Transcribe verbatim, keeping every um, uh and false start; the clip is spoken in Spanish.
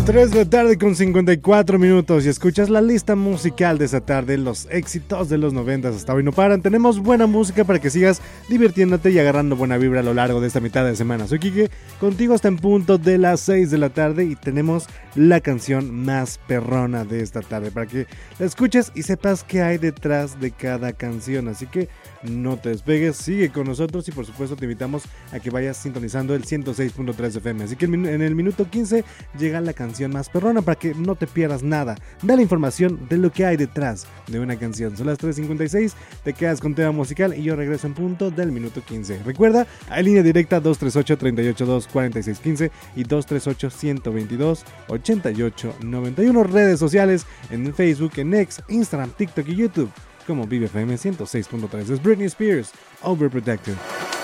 tres de la tarde con cincuenta y cuatro minutos y escuchas la lista musical de esta tarde, los éxitos de los noventas hasta hoy no paran. Tenemos buena música para que sigas divirtiéndote y agarrando buena vibra a lo largo de esta mitad de semana. Soy Kike, contigo hasta en punto de las seis de la tarde y tenemos la canción más perrona de esta tarde para que la escuches y sepas qué hay detrás de cada canción. Así que no te despegues, sigue con nosotros y por supuesto te invitamos a que vayas sintonizando el ciento seis punto tres F M. Así que en el minuto quince llega la canción más perrona para que no te pierdas nada. Da la información de lo que hay detrás de una canción. Son las tres cincuenta y seis, te quedas con tema musical y yo regreso en punto del minuto quince. Recuerda, hay línea directa dos tres ocho, tres ocho dos, cuatro seis uno cinco y dos tres ocho, uno dos dos, ocho ocho nueve uno. Redes sociales en Facebook, en X, Instagram, TikTok y YouTube como Vive F M ciento seis punto tres. Es Britney Spears, Overprotected.